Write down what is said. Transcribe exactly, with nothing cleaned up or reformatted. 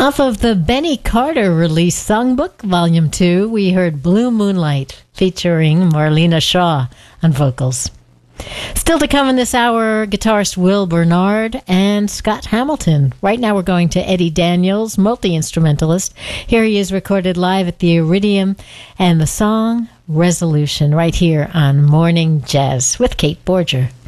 Off of the Benny Carter release Songbook, Volume two, we heard Blue Moonlight featuring Marlena Shaw on vocals. Still to come in this hour, guitarist Will Bernard and Scott Hamilton. Right now we're going to Eddie Daniels, multi-instrumentalist. Here he is recorded live at the Iridium, and the song Resolution right here on Morning Jazz with Kate Borger.